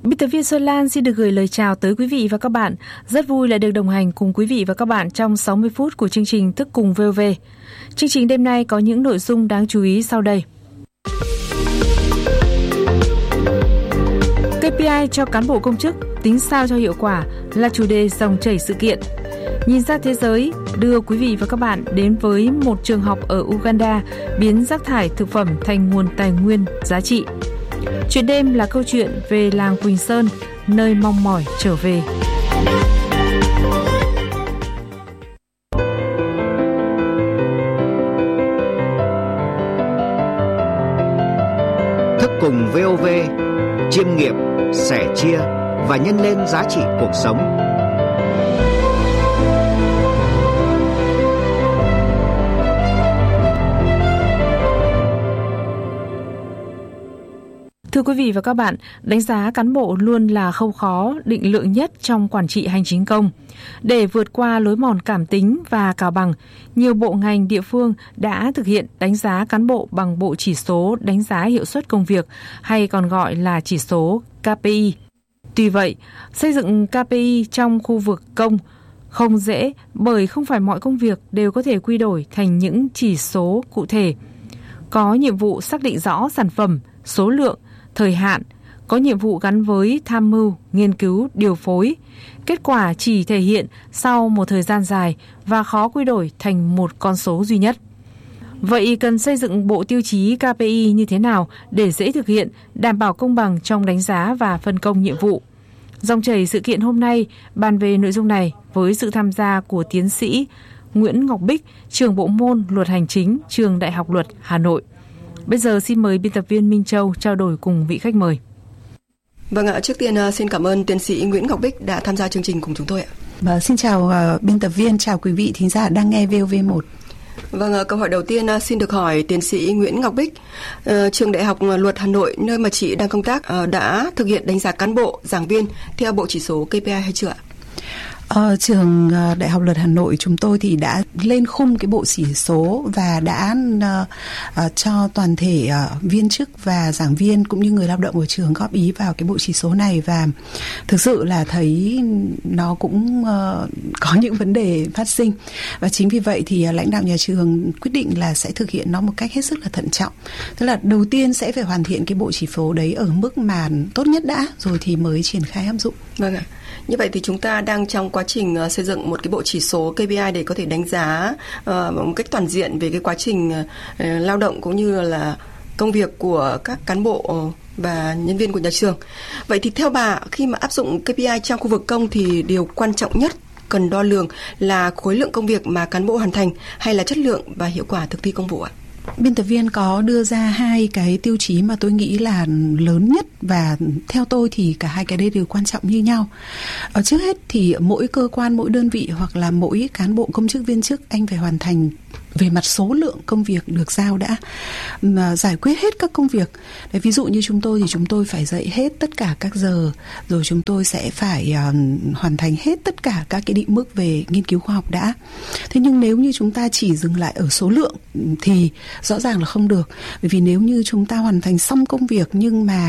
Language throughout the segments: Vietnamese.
Biên tập viên Xuân Lan xin được gửi lời chào tới quý vị và các bạn. Rất vui lại được đồng hành cùng quý vị và các bạn trong 60 phút của chương trình Thức Cùng VOV. Chương trình đêm nay có những nội dung đáng chú ý sau đây. KPI cho cán bộ công chức tính sao cho hiệu quả là chủ đề dòng chảy sự kiện. Nhìn ra thế giới đưa quý vị và các bạn đến với một trường học ở Uganda biến rác thải thực phẩm thành nguồn tài nguyên giá trị. Chuyện đêm là câu chuyện về làng Quỳnh Sơn, nơi mong mỏi trở về. Thức Cùng VOV, chiêm nghiệm, sẻ chia và nhân lên giá trị cuộc sống. Thưa quý vị và các bạn, đánh giá cán bộ luôn là khâu khó định lượng nhất trong quản trị hành chính công. Để vượt qua lối mòn cảm tính và cào bằng, nhiều bộ ngành địa phương đã thực hiện đánh giá cán bộ bằng bộ chỉ số đánh giá hiệu suất công việc, hay còn gọi là chỉ số KPI. Tuy vậy, xây dựng KPI trong khu vực công không dễ, bởi không phải mọi công việc đều có thể quy đổi thành những chỉ số cụ thể. Có nhiệm vụ xác định rõ sản phẩm, số lượng, thời hạn, có nhiệm vụ gắn với tham mưu, nghiên cứu, điều phối. Kết quả chỉ thể hiện sau một thời gian dài và khó quy đổi thành một con số duy nhất. Vậy cần xây dựng bộ tiêu chí KPI như thế nào để dễ thực hiện, đảm bảo công bằng trong đánh giá và phân công nhiệm vụ? Dòng chảy sự kiện hôm nay bàn về nội dung này với sự tham gia của tiến sĩ Nguyễn Ngọc Bích, trưởng bộ môn Luật Hành chính, Trường Đại học Luật Hà Nội. Bây giờ xin mời biên tập viên Minh Châu trao đổi cùng vị khách mời. Vâng ạ, trước tiên xin cảm ơn tiến sĩ Nguyễn Ngọc Bích đã tham gia chương trình cùng chúng tôi ạ. Xin chào biên tập viên, chào quý vị thính giả đang nghe VOV1. Vâng, câu hỏi đầu tiên xin được hỏi tiến sĩ Nguyễn Ngọc Bích, Trường Đại học Luật Hà Nội, nơi mà chị đang công tác, đã thực hiện đánh giá cán bộ, giảng viên theo bộ chỉ số KPI hay chưa ạ? Trường Đại học Luật Hà Nội chúng tôi thì đã lên khung cái bộ chỉ số và đã cho toàn thể viên chức và giảng viên cũng như người lao động ở trường góp ý vào cái bộ chỉ số này, và thực sự là thấy nó cũng có những vấn đề phát sinh, và chính vì vậy thì lãnh đạo nhà trường quyết định là sẽ thực hiện nó một cách hết sức là thận trọng. Tức là đầu tiên sẽ phải hoàn thiện cái bộ chỉ số đấy ở mức mà tốt nhất đã, rồi thì mới triển khai áp dụng. Vâng ạ. Như vậy thì chúng ta đang trong quá trình xây dựng một cái bộ chỉ số KPI để có thể đánh giá một cách toàn diện về cái quá trình lao động cũng như là công việc của các cán bộ và nhân viên của nhà trường. Vậy thì theo bà, khi mà áp dụng KPI trong khu vực công thì điều quan trọng nhất cần đo lường là khối lượng công việc mà cán bộ hoàn thành hay là chất lượng và hiệu quả thực thi công vụ ạ? Biên tập viên có đưa ra hai cái tiêu chí mà tôi nghĩ là lớn nhất, và theo tôi thì cả hai cái đấy đều quan trọng như nhau. Trước hết thì mỗi cơ quan, mỗi đơn vị hoặc là mỗi cán bộ công chức viên chức, anh phải hoàn thành về mặt số lượng công việc được giao đã, giải quyết hết các công việc. Đấy, ví dụ như chúng tôi thì chúng tôi phải dạy hết tất cả các giờ, rồi chúng tôi sẽ phải hoàn thành hết tất cả các cái định mức về nghiên cứu khoa học đã. Thế nhưng nếu như chúng ta chỉ dừng lại ở số lượng thì rõ ràng là không được, bởi vì nếu như chúng ta hoàn thành xong công việc nhưng mà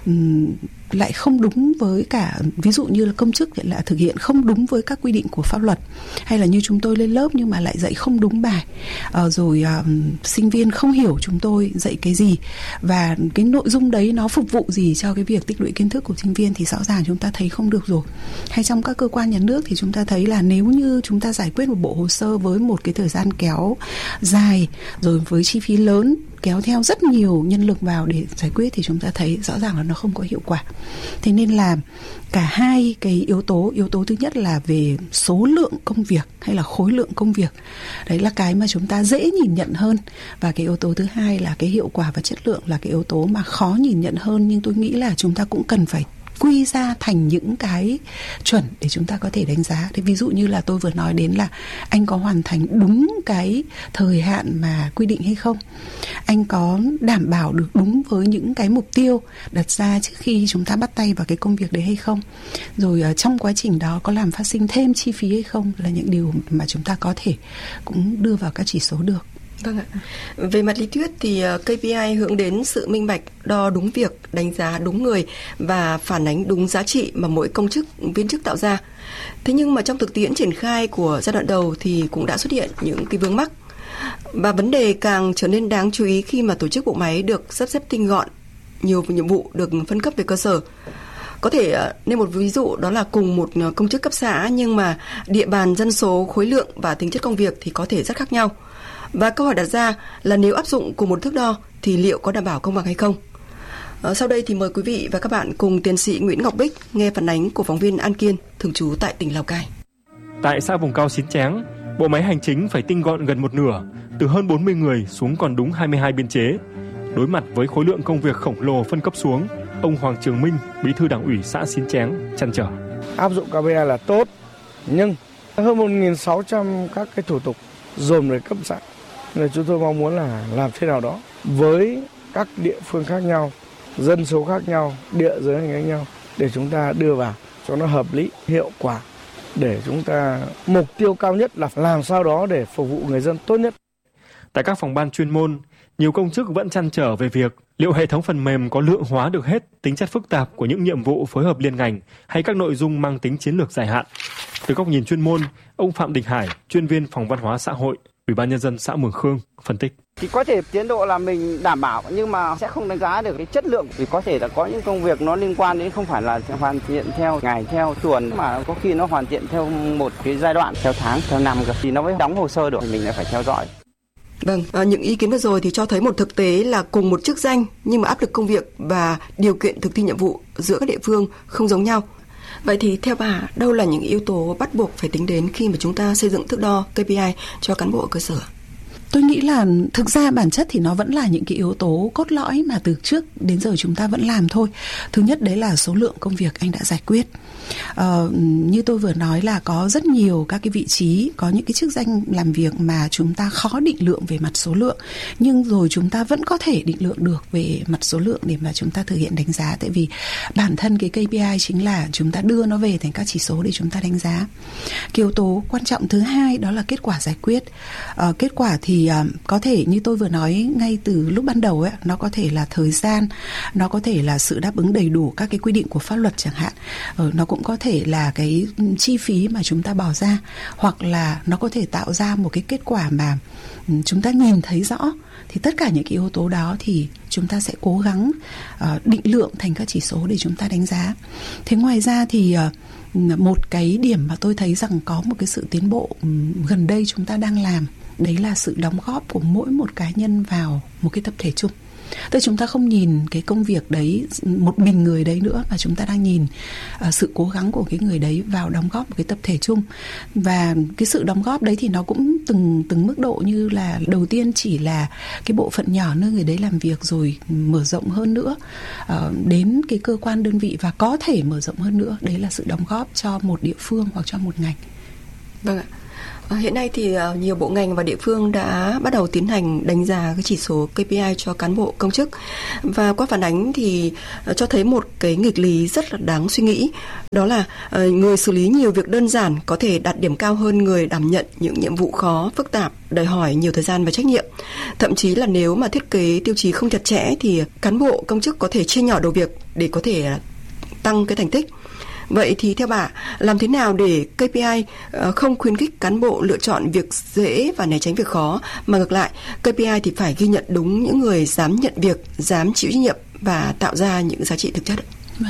lại không đúng với cả, ví dụ như là công chức thì lại thực hiện không đúng với các quy định của pháp luật, hay là như chúng tôi lên lớp nhưng mà lại dạy không đúng bài, rồi sinh viên không hiểu chúng tôi dạy cái gì và cái nội dung đấy nó phục vụ gì cho cái việc tích lũy kiến thức của sinh viên, thì rõ ràng chúng ta thấy không được rồi. Hay trong các cơ quan nhà nước thì chúng ta thấy là nếu như chúng ta giải quyết một bộ hồ sơ với một cái thời gian kéo dài, rồi với chi phí lớn, kéo theo rất nhiều nhân lực vào để giải quyết, thì chúng ta thấy rõ ràng là nó không có hiệu quả. Thế nên là cả hai cái yếu tố thứ nhất là về số lượng công việc hay là khối lượng công việc, đấy là cái mà chúng ta dễ nhìn nhận hơn, và cái yếu tố thứ hai là cái hiệu quả và chất lượng là cái yếu tố mà khó nhìn nhận hơn, nhưng tôi nghĩ là chúng ta cũng cần phải quy ra thành những cái chuẩn để chúng ta có thể đánh giá. Thế ví dụ như là tôi vừa nói đến là anh có hoàn thành đúng cái thời hạn mà quy định hay không, anh có đảm bảo được đúng với những cái mục tiêu đặt ra trước khi chúng ta bắt tay vào cái công việc đấy hay không, rồi trong quá trình đó có làm phát sinh thêm chi phí hay không, là những điều mà chúng ta có thể cũng đưa vào các chỉ số được. Vâng ạ. Về mặt lý thuyết thì KPI hướng đến sự minh bạch, đo đúng việc, đánh giá đúng người và phản ánh đúng giá trị mà mỗi công chức, viên chức tạo ra. Thế nhưng mà trong thực tiễn triển khai của giai đoạn đầu thì cũng đã xuất hiện những cái vướng mắc. Và vấn đề càng trở nên đáng chú ý khi mà tổ chức bộ máy được sắp xếp tinh gọn, nhiều nhiệm vụ được phân cấp về cơ sở. Có thể nêu một ví dụ đó là cùng một công chức cấp xã nhưng mà địa bàn, dân số, khối lượng và tính chất công việc thì có thể rất khác nhau. Và câu hỏi đặt ra là nếu áp dụng cùng một thước đo thì liệu có đảm bảo công bằng hay không? Sau đây thì mời quý vị và các bạn cùng tiến sĩ Nguyễn Ngọc Bích nghe phản ánh của phóng viên An Kiên, thường trú tại tỉnh Lào Cai. Tại xã vùng cao Xín Tráng, bộ máy hành chính phải tinh gọn gần một nửa, từ hơn 40 người xuống còn đúng 22 biên chế. Đối mặt với khối lượng công việc khổng lồ phân cấp xuống, ông Hoàng Trường Minh, bí thư đảng ủy xã Xín Tráng trăn trở. Áp dụng KPI là tốt, nhưng hơn 1.600 các cái thủ tục dồn về cấp xã. Nên chúng tôi mong muốn là làm thế nào đó với các địa phương khác nhau, dân số khác nhau, địa giới khác nhau để chúng ta đưa vào cho nó hợp lý, hiệu quả, để chúng ta mục tiêu cao nhất là làm sao đó để phục vụ người dân tốt nhất. Tại các phòng ban chuyên môn, nhiều công chức vẫn trăn trở về việc liệu hệ thống phần mềm có lượng hóa được hết tính chất phức tạp của những nhiệm vụ phối hợp liên ngành hay các nội dung mang tính chiến lược dài hạn. Từ góc nhìn chuyên môn, ông Phạm Đình Hải, chuyên viên phòng văn hóa xã hội, Ủy ban nhân dân xã Mường Khương phân tích. Thì có thể tiến độ là mình đảm bảo nhưng mà sẽ không đánh giá được cái chất lượng, vì có thể là có những công việc nó liên quan đến không phải là hoàn thiện theo ngày, theo tuần, mà có khi nó hoàn thiện theo một cái giai đoạn, theo tháng, theo năm cơ, thì nó mới đóng hồ sơ được, thì mình lại phải theo dõi. Vâng, những ý kiến vừa rồi thì cho thấy một thực tế là cùng một chức danh nhưng mà áp lực công việc và điều kiện thực thi nhiệm vụ giữa các địa phương không giống nhau. Vậy thì theo bà, đâu là những yếu tố bắt buộc phải tính đến khi mà chúng ta xây dựng thước đo KPI cho cán bộ ở cơ sở? Tôi nghĩ là thực ra bản chất thì nó vẫn là những cái yếu tố cốt lõi mà từ trước đến giờ chúng ta vẫn làm thôi. Thứ nhất đấy là số lượng công việc anh đã giải quyết. Như tôi vừa nói là có rất nhiều các cái vị trí, có những cái chức danh làm việc mà chúng ta khó định lượng về mặt số lượng, nhưng rồi chúng ta vẫn có thể định lượng được về mặt số lượng để mà chúng ta thực hiện đánh giá. Tại vì bản thân cái KPI chính là chúng ta đưa nó về thành các chỉ số để chúng ta đánh giá. Cái yếu tố quan trọng thứ hai đó là kết quả giải quyết. Kết quả thì có thể như tôi vừa nói ngay từ lúc ban đầu ấy, nó có thể là thời gian, nó có thể là sự đáp ứng đầy đủ các cái quy định của pháp luật chẳng hạn, nó cũng có thể là cái chi phí mà chúng ta bỏ ra, hoặc là nó có thể tạo ra một cái kết quả mà chúng ta nhìn thấy rõ. Thì tất cả những cái yếu tố đó thì chúng ta sẽ cố gắng định lượng thành các chỉ số để chúng ta đánh giá. Thế ngoài ra thì một cái điểm mà tôi thấy rằng có một cái sự tiến bộ gần đây chúng ta đang làm, đấy là sự đóng góp của mỗi một cá nhân vào một cái tập thể chung. Tức chúng ta không nhìn cái công việc đấy một mình người đấy nữa, mà chúng ta đang nhìn sự cố gắng của cái người đấy vào đóng góp một cái tập thể chung. Và cái sự đóng góp đấy thì nó cũng từng mức độ, như là đầu tiên chỉ là cái bộ phận nhỏ nơi người đấy làm việc, rồi mở rộng hơn nữa đến cái cơ quan đơn vị, và có thể mở rộng hơn nữa. Đấy là sự đóng góp cho một địa phương hoặc cho một ngành. Vâng ạ. Hiện nay thì nhiều bộ ngành và địa phương đã bắt đầu tiến hành đánh giá cái chỉ số KPI cho cán bộ công chức. Và qua phản ánh thì cho thấy một cái nghịch lý rất là đáng suy nghĩ. Đó là người xử lý nhiều việc đơn giản có thể đạt điểm cao hơn người đảm nhận những nhiệm vụ khó, phức tạp, đòi hỏi nhiều thời gian và trách nhiệm. Thậm chí là nếu mà thiết kế tiêu chí không chặt chẽ thì cán bộ công chức có thể chia nhỏ đầu việc để có thể tăng cái thành tích. Vậy thì theo bà, làm thế nào để KPI không khuyến khích cán bộ lựa chọn việc dễ và né tránh việc khó, mà ngược lại, KPI thì phải ghi nhận đúng những người dám nhận việc, dám chịu trách nhiệm và tạo ra những giá trị thực chất?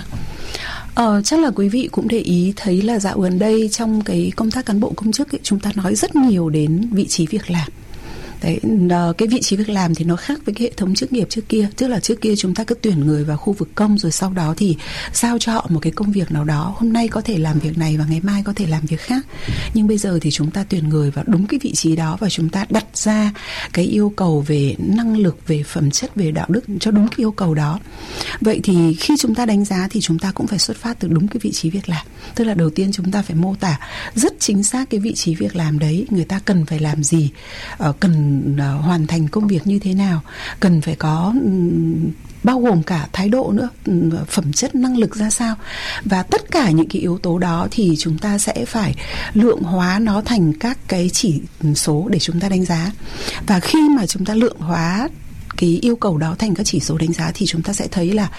Chắc là quý vị cũng để ý thấy là dạo gần đây trong cái công tác cán bộ công chức ấy, chúng ta nói rất nhiều đến vị trí việc làm. Đấy, cái vị trí việc làm thì nó khác với cái hệ thống chức nghiệp trước kia. Tức là trước kia chúng ta cứ tuyển người vào khu vực công, rồi sau đó thì giao cho họ một cái công việc nào đó. Hôm nay có thể làm việc này và ngày mai có thể làm việc khác. Nhưng bây giờ thì chúng ta tuyển người vào đúng cái vị trí đó, và chúng ta đặt ra cái yêu cầu về năng lực, về phẩm chất, về đạo đức cho đúng cái yêu cầu đó. Vậy thì khi chúng ta đánh giá thì chúng ta cũng phải xuất phát từ đúng cái vị trí việc làm. Tức là đầu tiên chúng ta phải mô tả rất chính xác cái vị trí việc làm đấy, người ta cần phải làm gì, cần hoàn thành công việc như thế nào, cần phải có bao gồm cả thái độ nữa, phẩm chất, năng lực ra sao. Và tất cả những cái yếu tố đó thì chúng ta sẽ phải lượng hóa nó thành các cái chỉ số để chúng ta đánh giá. Và khi mà chúng ta lượng hóa cái yêu cầu đó thành các chỉ số đánh giá thì chúng ta sẽ thấy là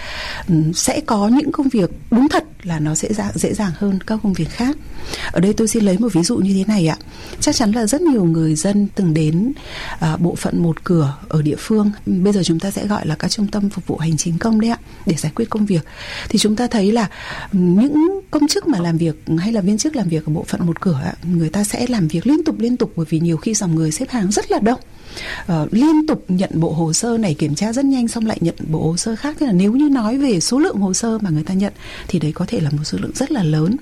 sẽ có những công việc đúng thật là nó sẽ dễ dàng hơn các công việc khác. Ở đây tôi xin lấy một ví dụ như thế này ạ. Chắc chắn là rất nhiều người dân từng đến bộ phận một cửa ở địa phương, bây giờ chúng ta sẽ gọi là các trung tâm phục vụ hành chính công đấy ạ, để giải quyết công việc. Thì chúng ta thấy là những công chức mà làm việc hay là viên chức làm việc ở bộ phận một cửa ạ, người ta sẽ làm việc liên tục bởi vì nhiều khi dòng người xếp hàng rất là đông. Liên tục nhận bộ hồ sơ này, kiểm tra rất nhanh xong lại nhận bộ hồ sơ khác. Thế là nếu như nói về số lượng hồ sơ mà người ta nhận thì đấy có thể là một số lượng rất là lớn.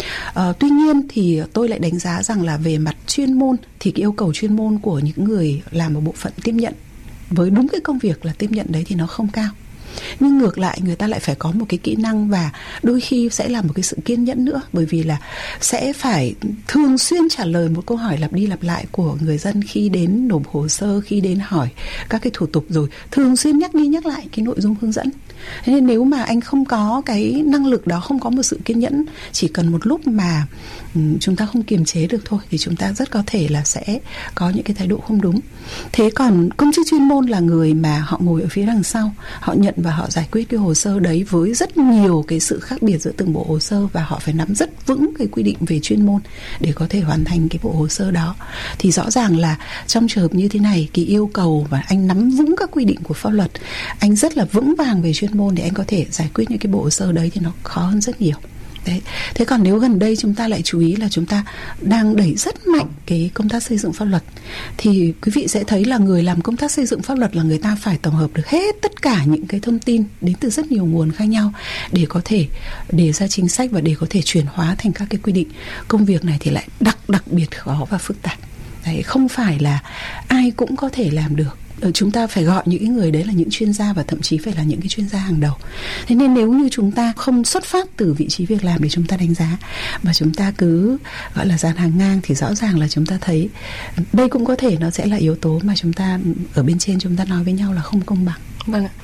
Tuy nhiên thì tôi lại đánh giá rằng là về mặt chuyên môn thì cái yêu cầu chuyên môn của những người làm ở bộ phận tiếp nhận với đúng cái công việc là tiếp nhận đấy thì nó không cao. Nhưng ngược lại người ta lại phải có một cái kỹ năng và đôi khi sẽ là một cái sự kiên nhẫn nữa, bởi vì là sẽ phải thường xuyên trả lời một câu hỏi lặp đi lặp lại của người dân khi đến nộp hồ sơ, khi đến hỏi các cái thủ tục, rồi thường xuyên nhắc đi nhắc lại cái nội dung hướng dẫn. Thế nên nếu mà anh không có cái năng lực đó, không có một sự kiên nhẫn, chỉ cần một lúc mà chúng ta không kiềm chế được thôi thì chúng ta rất có thể là sẽ có những cái thái độ không đúng. Thế còn công chức chuyên môn là người mà họ ngồi ở phía đằng sau, họ nhận và họ giải quyết cái hồ sơ đấy với rất nhiều cái sự khác biệt giữa từng bộ hồ sơ, và họ phải nắm rất vững cái quy định về chuyên môn để có thể hoàn thành cái bộ hồ sơ đó. Thì rõ ràng là trong trường hợp như thế này, cái yêu cầu và anh nắm vững các quy định của pháp luật, anh rất là vững vàng về chuyên môn để anh có thể giải quyết những cái bộ hồ sơ đấy thì nó khó hơn rất nhiều. Đấy. Thế còn nếu gần đây chúng ta lại chú ý là chúng ta đang đẩy rất mạnh cái công tác xây dựng pháp luật, thì quý vị sẽ thấy là người làm công tác xây dựng pháp luật là người ta phải tổng hợp được hết tất cả những cái thông tin đến từ rất nhiều nguồn khác nhau để có thể đề ra chính sách và để có thể chuyển hóa thành các cái quy định. Công việc này thì lại đặc biệt khó và phức tạp. Đấy, không phải là ai cũng có thể làm được. Chúng ta phải gọi những người đấy là những chuyên gia và thậm chí phải là những cái chuyên gia hàng đầu. Thế nên nếu như chúng ta không xuất phát từ vị trí việc làm để chúng ta đánh giá mà chúng ta cứ gọi là dàn hàng ngang thì rõ ràng là chúng ta thấy đây cũng có thể nó sẽ là yếu tố mà chúng ta ở bên trên chúng ta nói với nhau là không công bằng. Vâng ạ.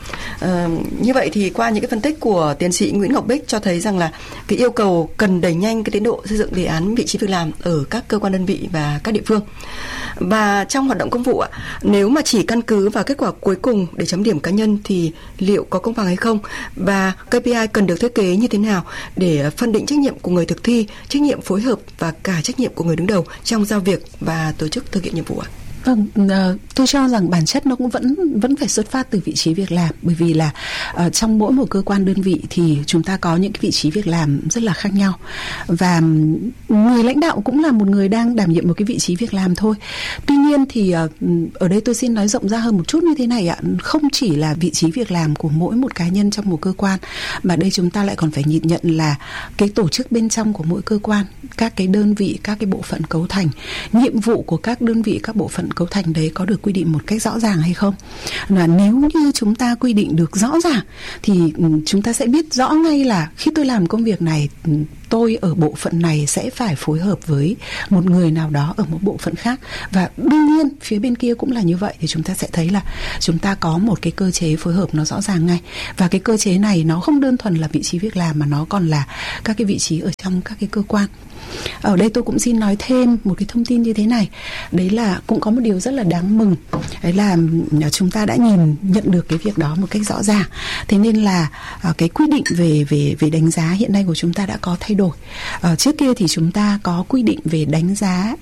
Như vậy thì qua những cái phân tích của tiến sĩ Nguyễn Ngọc Bích cho thấy rằng là cái yêu cầu cần đẩy nhanh cái tiến độ xây dựng đề án vị trí việc làm ở các cơ quan đơn vị và các địa phương. Và trong hoạt động công vụ ạ, nếu mà chỉ căn cứ vào kết quả cuối cùng để chấm điểm cá nhân thì liệu có công bằng hay không? Và KPI cần được thiết kế như thế nào để phân định trách nhiệm của người thực thi, trách nhiệm phối hợp và cả trách nhiệm của người đứng đầu trong giao việc và tổ chức thực hiện nhiệm vụ ạ? Vâng, tôi cho rằng bản chất nó cũng vẫn phải xuất phát từ vị trí việc làm, bởi vì là trong mỗi một cơ quan đơn vị thì chúng ta có những cái vị trí việc làm rất là khác nhau, và người lãnh đạo cũng là một người đang đảm nhiệm một cái vị trí việc làm thôi. Tuy nhiên thì ở đây tôi xin nói rộng ra hơn một chút như thế này ạ, không chỉ là vị trí việc làm của mỗi một cá nhân trong một cơ quan, mà đây chúng ta lại còn phải nhìn nhận là cái tổ chức bên trong của mỗi cơ quan, các cái đơn vị, các cái bộ phận cấu thành, nhiệm vụ của các đơn vị, các bộ phận cấu thành đấy có được quy định một cách rõ ràng hay không. Và nếu như chúng ta quy định được rõ ràng thì chúng ta sẽ biết rõ ngay là khi tôi làm công việc này, tôi ở bộ phận này sẽ phải phối hợp với một người nào đó ở một bộ phận khác, và đương nhiên phía bên kia cũng là như vậy, thì chúng ta sẽ thấy là chúng ta có một cái cơ chế phối hợp nó rõ ràng ngay. Và cái cơ chế này nó không đơn thuần là vị trí việc làm mà nó còn là các cái vị trí ở trong các cái cơ quan. Ở đây tôi cũng xin nói thêm một cái thông tin như thế này, đấy là cũng có một điều rất là đáng mừng, đấy là chúng ta đã nhận được cái việc đó một cách rõ ràng. Thế nên là cái quy định về đánh giá hiện nay của chúng ta đã có thay đổi. Trước kia thì chúng ta có quy định về đánh giá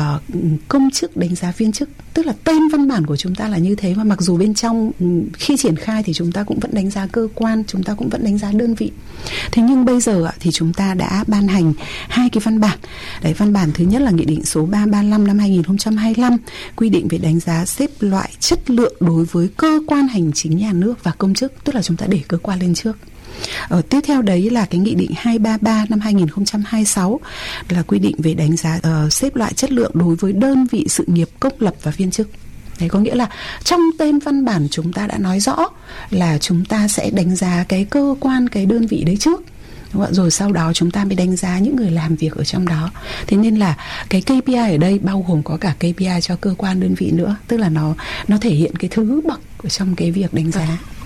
công chức, đánh giá viên chức, tức là tên văn bản của chúng ta là như thế, mà mặc dù bên trong khi triển khai thì chúng ta cũng vẫn đánh giá cơ quan, chúng ta cũng vẫn đánh giá đơn vị. Thế nhưng bây giờ thì chúng ta đã ban hành hai cái văn bản. Đấy, văn bản thứ nhất là Nghị định số 335 năm 2025 quy định về đánh giá xếp loại chất lượng đối với cơ quan hành chính nhà nước và công chức, tức là chúng ta để cơ quan lên trước. Tiếp theo đấy là cái Nghị định 233 năm 2026 là quy định về đánh giá xếp loại chất lượng đối với đơn vị sự nghiệp công lập và viên chức. Đấy, có nghĩa là trong tên văn bản chúng ta đã nói rõ là chúng ta sẽ đánh giá cái cơ quan, cái đơn vị đấy trước, rồi sau đó chúng ta mới đánh giá những người làm việc ở trong đó. Thế nên là cái KPI ở đây bao gồm có cả KPI cho cơ quan đơn vị nữa, tức là nó thể hiện cái thứ bậc ở trong cái việc đánh giá.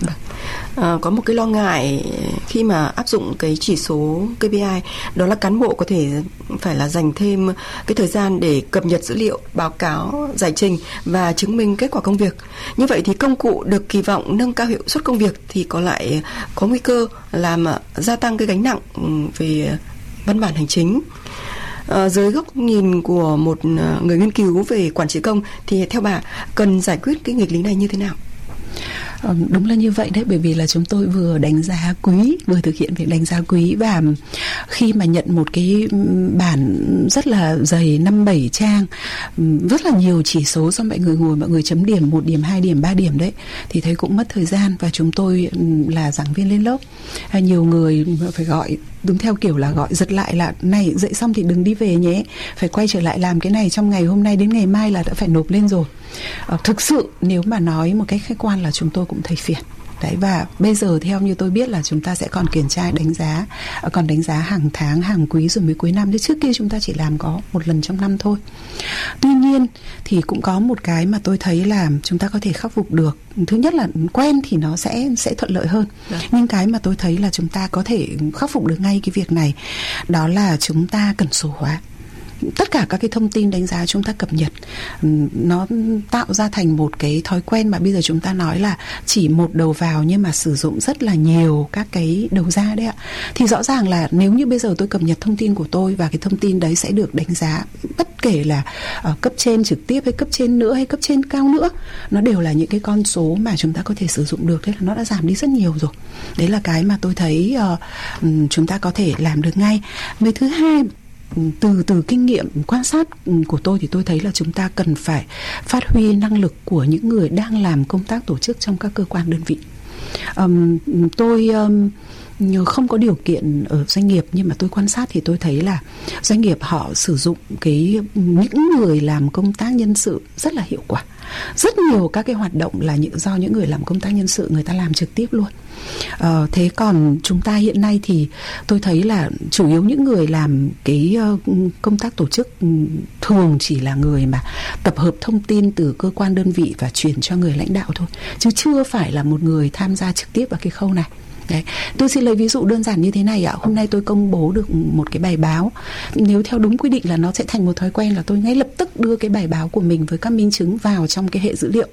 Có một cái lo ngại khi mà áp dụng cái chỉ số KPI, đó là cán bộ có thể phải là dành thêm cái thời gian để cập nhật dữ liệu, báo cáo, giải trình và chứng minh kết quả công việc. Như vậy thì công cụ được kỳ vọng nâng cao hiệu suất công việc thì lại có nguy cơ làm gia tăng cái gánh nặng về văn bản hành chính. Dưới góc nhìn của một người nghiên cứu về quản trị công thì theo bà cần giải quyết cái nghịch lý này như thế nào? Đúng là như vậy đấy, bởi vì là chúng tôi vừa đánh giá quý, vừa thực hiện việc đánh giá quý, và khi mà nhận một cái bản rất là dày 5-7 trang, rất là nhiều chỉ số do mọi người chấm điểm 1 điểm, 2 điểm, 3 điểm đấy, thì thấy cũng mất thời gian. Và chúng tôi là giảng viên lên lớp, nhiều người phải gọi đúng theo kiểu là gọi giật lại là này, dậy xong thì đừng đi về nhé, phải quay trở lại làm cái này trong ngày hôm nay đến ngày mai là đã phải nộp lên rồi. Thực sự nếu mà nói một cách khách quan là chúng tôi cũng thấy phiền. Đấy, và bây giờ theo như tôi biết là chúng ta sẽ còn kiểm tra đánh giá hàng tháng, hàng quý rồi mới cuối năm, chứ trước kia chúng ta chỉ làm có một lần trong năm thôi. Tuy nhiên thì cũng có một cái mà tôi thấy là chúng ta có thể khắc phục được. Thứ nhất là quen thì nó sẽ thuận lợi hơn. Nhưng cái mà tôi thấy là chúng ta có thể khắc phục được ngay cái việc này, đó là chúng ta cần số hóa tất cả các cái thông tin đánh giá chúng ta cập nhật. Nó tạo ra thành một cái thói quen mà bây giờ chúng ta nói là chỉ một đầu vào nhưng mà sử dụng rất là nhiều các cái đầu ra đấy ạ. Thì rõ ràng là nếu như bây giờ tôi cập nhật thông tin của tôi và cái thông tin đấy sẽ được đánh giá, bất kể là cấp trên trực tiếp hay cấp trên nữa hay cấp trên cao nữa, nó đều là những cái con số mà chúng ta có thể sử dụng được. Thế là nó đã giảm đi rất nhiều rồi. Đấy là cái mà tôi thấy chúng ta có thể làm được ngay. Với thứ hai, từ kinh nghiệm quan sát của tôi thì tôi thấy là chúng ta cần phải phát huy năng lực của những người đang làm công tác tổ chức trong các cơ quan đơn vị. Tôi không có điều kiện ở doanh nghiệp, nhưng mà tôi quan sát thì tôi thấy là doanh nghiệp họ sử dụng những người làm công tác nhân sự rất là hiệu quả. Rất nhiều các cái hoạt động là do những người làm công tác nhân sự người ta làm trực tiếp luôn. Thế còn chúng ta hiện nay thì tôi thấy là chủ yếu những người làm cái công tác tổ chức thường chỉ là người mà tập hợp thông tin từ cơ quan đơn vị và chuyển cho người lãnh đạo thôi, chứ chưa phải là một người tham gia trực tiếp vào cái khâu này. Đấy. Tôi xin lấy ví dụ đơn giản như thế này ạ. Hôm nay tôi công bố được một cái bài báo. Nếu theo đúng quy định là nó sẽ thành một thói quen là tôi ngay lập tức đưa cái bài báo của mình với các minh chứng vào trong cái hệ dữ liệu.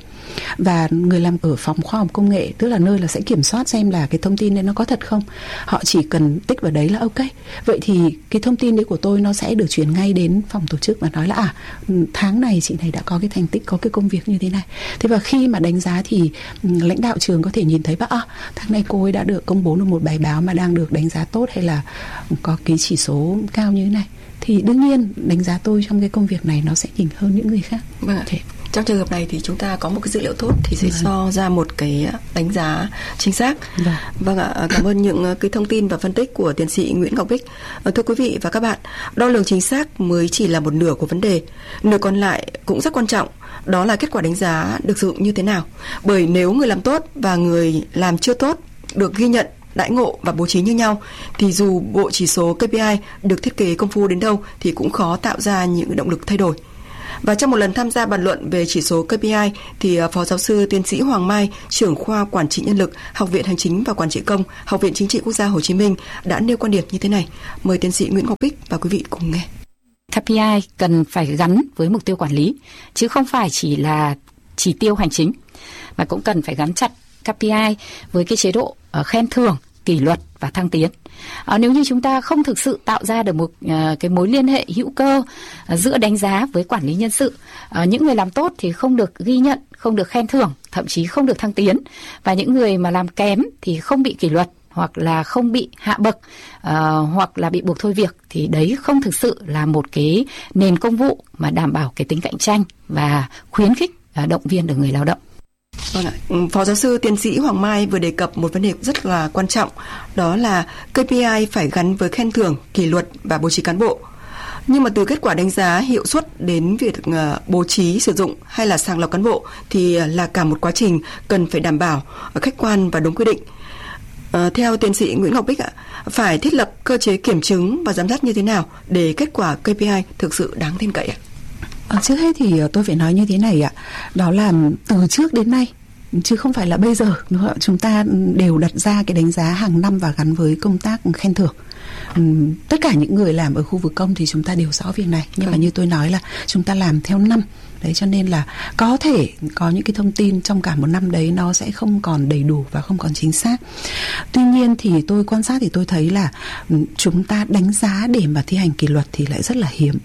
Và người làm ở phòng khoa học công nghệ, tức là nơi là sẽ kiểm soát xem là cái thông tin đấy nó có thật không, họ chỉ cần tích vào đấy là ok. Vậy thì cái thông tin đấy của tôi nó sẽ được chuyển ngay đến phòng tổ chức và nói là tháng này chị này đã có cái thành tích, có cái công việc như thế này. Thế và khi mà đánh giá thì lãnh đạo trường có thể nhìn thấy tháng này cô ấy đã được công bố được một bài báo mà đang được đánh giá tốt hay là có cái chỉ số cao như thế này, thì đương nhiên đánh giá tôi trong cái công việc này nó sẽ nhỉnh hơn những người khác. Vâng ạ. Trong trường hợp này thì chúng ta có một cái dữ liệu tốt thì sẽ cho ra một cái đánh giá chính xác. Vâng ạ, cảm ơn những cái thông tin và phân tích của tiến sĩ Nguyễn Ngọc Bích. Thưa quý vị và các bạn, đo lường chính xác mới chỉ là một nửa của vấn đề, nửa còn lại cũng rất quan trọng, đó là kết quả đánh giá được sử dụng như thế nào. Bởi nếu người làm tốt và người làm chưa tốt được ghi nhận, đãi ngộ và bố trí như nhau thì dù bộ chỉ số KPI được thiết kế công phu đến đâu thì cũng khó tạo ra những động lực thay đổi. Và trong một lần tham gia bàn luận về chỉ số KPI thì Phó Giáo sư Tiến sĩ Hoàng Mai, trưởng khoa Quản trị Nhân lực, Học viện Hành chính và Quản trị Công, Học viện Chính trị Quốc gia Hồ Chí Minh đã nêu quan điểm như thế này. Mời tiến sĩ Nguyễn Ngọc Bích và quý vị cùng nghe. KPI cần phải gắn với mục tiêu quản lý, chứ không phải chỉ là chỉ tiêu hành chính, mà cũng cần phải gắn chặt KPI với cái chế độ khen thưởng, kỷ luật và thăng tiến. Nếu như chúng ta không thực sự tạo ra được một cái mối liên hệ hữu cơ giữa đánh giá với quản lý nhân sự, những người làm tốt thì không được ghi nhận, không được khen thưởng, thậm chí không được thăng tiến, và những người mà làm kém thì không bị kỷ luật hoặc là không bị hạ bậc hoặc là bị buộc thôi việc, thì đấy không thực sự là một cái nền công vụ mà đảm bảo cái tính cạnh tranh và khuyến khích động viên được người lao động. Vâng ạ. Phó giáo sư tiến sĩ Hoàng Mai vừa đề cập một vấn đề rất là quan trọng, đó là KPI phải gắn với khen thưởng, kỷ luật và bố trí cán bộ. Nhưng mà từ kết quả đánh giá hiệu suất đến việc bố trí, sử dụng hay là sàng lọc cán bộ thì là cả một quá trình cần phải đảm bảo khách quan và đúng quy định. Theo tiến sĩ Nguyễn Ngọc Bích ạ, phải thiết lập cơ chế kiểm chứng và giám sát như thế nào để kết quả KPI thực sự đáng tin cậy ạ? Trước hết thì tôi phải nói như thế này ạ, đó là từ trước đến nay chứ không phải là bây giờ chúng ta đều đặt ra cái đánh giá hàng năm và gắn với công tác khen thưởng. Tất cả những người làm ở khu vực công thì chúng ta đều rõ việc này, nhưng mà như tôi nói là chúng ta làm theo năm. Đấy, cho nên là có thể có những cái thông tin trong cả một năm đấy nó sẽ không còn đầy đủ và không còn chính xác. Tuy nhiên thì tôi quan sát thì tôi thấy là chúng ta đánh giá để mà thi hành kỷ luật thì lại rất là hiếm.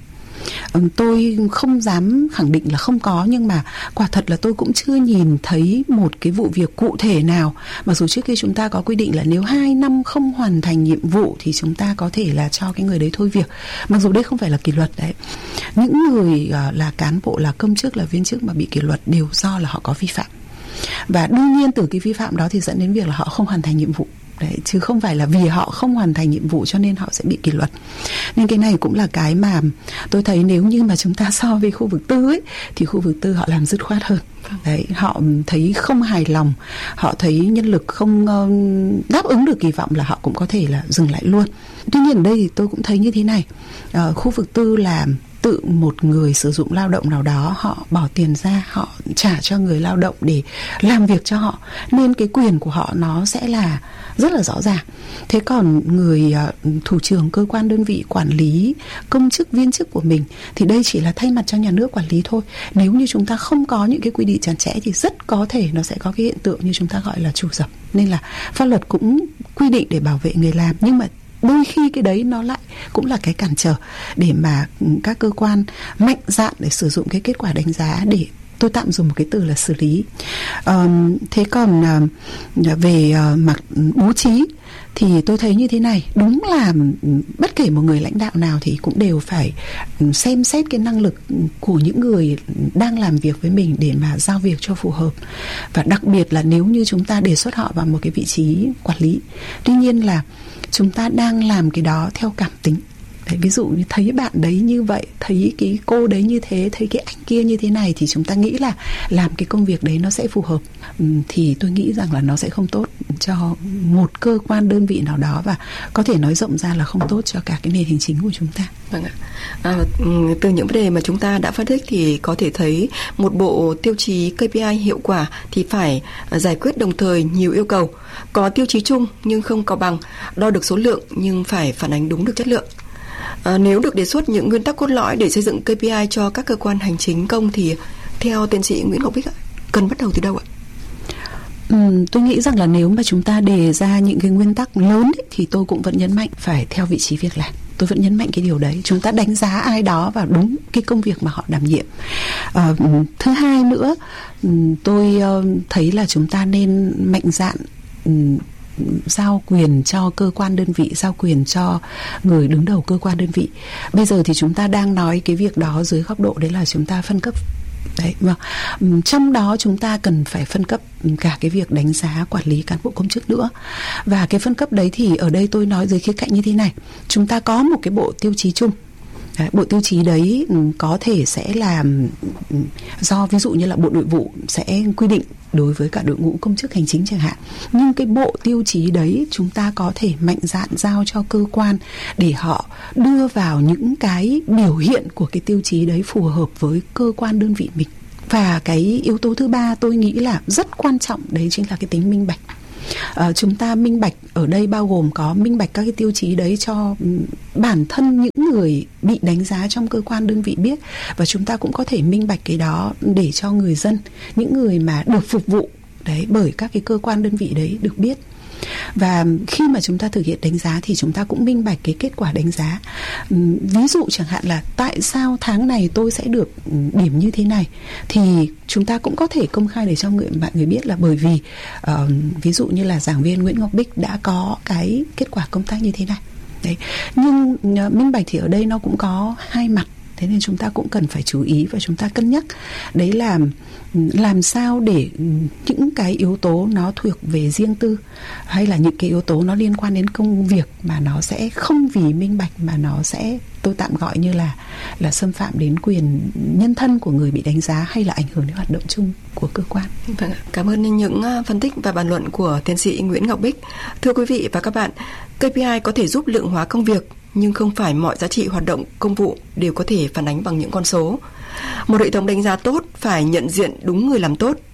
Tôi không dám khẳng định là không có, nhưng mà quả thật là tôi cũng chưa nhìn thấy một cái vụ việc cụ thể nào. Mặc dù trước kia chúng ta có quy định là nếu 2 năm không hoàn thành nhiệm vụ thì chúng ta có thể là cho cái người đấy thôi việc. Mặc dù đây không phải là kỷ luật đấy. Những người là cán bộ, là công chức, là viên chức mà bị kỷ luật đều do là họ có vi phạm. Và đương nhiên từ cái vi phạm đó thì dẫn đến việc là họ không hoàn thành nhiệm vụ. Đấy, chứ không phải là vì họ không hoàn thành nhiệm vụ cho nên họ sẽ bị kỷ luật. Nên cái này cũng là cái mà tôi thấy nếu như mà chúng ta so với khu vực tư ấy, thì khu vực tư họ làm dứt khoát hơn. Đấy, họ thấy không hài lòng, họ thấy nhân lực không đáp ứng được kỳ vọng là họ cũng có thể là dừng lại luôn. Tuy nhiên ở đây thì tôi cũng thấy như thế này, khu vực tư là tự một người sử dụng lao động nào đó, họ bỏ tiền ra, họ trả cho người lao động để làm việc cho họ, nên cái quyền của họ nó sẽ là rất là rõ ràng. Thế còn người thủ trưởng cơ quan đơn vị quản lý công chức viên chức của mình thì đây chỉ là thay mặt cho nhà nước quản lý thôi. Nếu như chúng ta không có những cái quy định chặt chẽ thì rất có thể nó sẽ có cái hiện tượng như chúng ta gọi là trù dập. Nên là pháp luật cũng quy định để bảo vệ người làm, nhưng mà đôi khi cái đấy nó lại cũng là cái cản trở để mà các cơ quan mạnh dạn để sử dụng cái kết quả đánh giá để, tôi tạm dùng một cái từ là xử lý. Thế còn về mặt bố trí thì tôi thấy như thế này, đúng là bất kể một người lãnh đạo nào thì cũng đều phải xem xét cái năng lực của những người đang làm việc với mình để mà giao việc cho phù hợp. Và đặc biệt là nếu như chúng ta đề xuất họ vào một cái vị trí quản lý, tuy nhiên là chúng ta đang làm cái đó theo cảm tính. Đấy, ví dụ như thấy bạn đấy như vậy, thấy cái cô đấy như thế, thấy cái anh kia như thế này thì chúng ta nghĩ là làm cái công việc đấy nó sẽ phù hợp, thì tôi nghĩ rằng là nó sẽ không tốt cho một cơ quan đơn vị nào đó, và có thể nói rộng ra là không tốt cho cả cái nền hành chính của chúng ta. Vâng ạ. Từ những vấn đề mà chúng ta đã phân tích thì có thể thấy một bộ tiêu chí KPI hiệu quả thì phải giải quyết đồng thời nhiều yêu cầu. Có tiêu chí chung nhưng không có bằng, đo được số lượng nhưng phải phản ánh đúng được chất lượng. Nếu được đề xuất những nguyên tắc cốt lõi để xây dựng KPI cho các cơ quan hành chính công thì theo tiến sĩ Nguyễn Ngọc Bích cần bắt đầu từ đâu ạ? Tôi nghĩ rằng là nếu mà chúng ta đề ra những cái nguyên tắc lớn ấy, thì tôi cũng vẫn nhấn mạnh phải theo vị trí việc làm. Tôi vẫn nhấn mạnh cái điều đấy. Chúng ta đánh giá ai đó vào đúng cái công việc mà họ đảm nhiệm. Thứ hai nữa, tôi thấy là chúng ta nên mạnh dạn giao quyền cho cơ quan đơn vị, giao quyền cho người đứng đầu cơ quan đơn vị. Bây giờ thì chúng ta đang nói cái việc đó dưới góc độ đấy là chúng ta phân cấp. Đấy, trong đó chúng ta cần phải phân cấp cả cái việc đánh giá quản lý cán bộ công chức nữa. Và cái phân cấp đấy thì ở đây tôi nói dưới khía cạnh như thế này. Chúng ta có một cái bộ tiêu chí chung. Đấy, bộ tiêu chí đấy có thể sẽ là do ví dụ như là Bộ Nội vụ sẽ quy định đối với cả đội ngũ công chức hành chính chẳng hạn. Nhưng cái bộ tiêu chí đấy chúng ta có thể mạnh dạn giao cho cơ quan để họ đưa vào những cái biểu hiện của cái tiêu chí đấy phù hợp với cơ quan đơn vị mình. Và cái yếu tố thứ ba tôi nghĩ là rất quan trọng, đấy chính là cái tính minh bạch. Chúng ta minh bạch ở đây bao gồm có minh bạch các cái tiêu chí đấy cho bản thân những người bị đánh giá trong cơ quan đơn vị biết, và chúng ta cũng có thể minh bạch cái đó để cho người dân, những người mà được phục vụ đấy bởi các cái cơ quan đơn vị đấy được biết. Và khi mà chúng ta thực hiện đánh giá thì chúng ta cũng minh bạch cái kết quả đánh giá. Ví dụ chẳng hạn là tại sao tháng này tôi sẽ được điểm như thế này, thì chúng ta cũng có thể công khai để cho mọi người biết là bởi vì ví dụ như là giảng viên Nguyễn Ngọc Bích đã có cái kết quả công tác như thế này. Đấy. Nhưng minh bạch thì ở đây nó cũng có hai mặt. Thế nên chúng ta cũng cần phải chú ý và chúng ta cân nhắc. Đấy là làm sao để những cái yếu tố nó thuộc về riêng tư hay là những cái yếu tố nó liên quan đến công việc mà nó sẽ không vì minh bạch mà nó sẽ, tôi tạm gọi như là xâm phạm đến quyền nhân thân của người bị đánh giá hay là ảnh hưởng đến hoạt động chung của cơ quan. Vâng, cảm ơn những phân tích và bàn luận của tiến sĩ Nguyễn Ngọc Bích. Thưa quý vị và các bạn, KPI có thể giúp lượng hóa công việc, nhưng không phải mọi giá trị hoạt động công vụ đều có thể phản ánh bằng những con số. Một hệ thống đánh giá tốt phải nhận diện đúng người làm tốt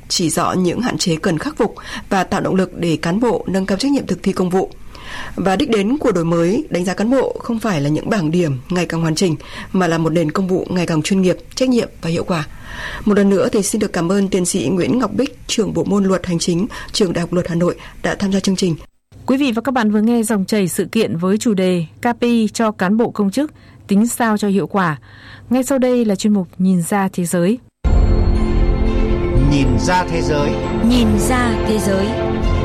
chỉ rõ những hạn chế cần khắc phục và tạo động lực để cán bộ nâng cao trách nhiệm thực thi công vụ. Và đích đến của đổi mới đánh giá cán bộ không phải là những bảng điểm ngày càng hoàn chỉnh, mà là một nền công vụ ngày càng chuyên nghiệp, trách nhiệm và hiệu quả. Một lần nữa thì xin được cảm ơn tiến sĩ Nguyễn Ngọc Bích, trưởng bộ môn Luật Hành chính, Trường Đại học Luật Hà Nội đã tham gia chương trình. Quý vị và các bạn vừa nghe dòng chảy sự kiện với chủ đề KPI cho cán bộ công chức, tính sao cho hiệu quả. Ngay sau đây là chuyên mục Nhìn ra thế giới. Nhìn ra thế giới. Nhìn ra thế giới.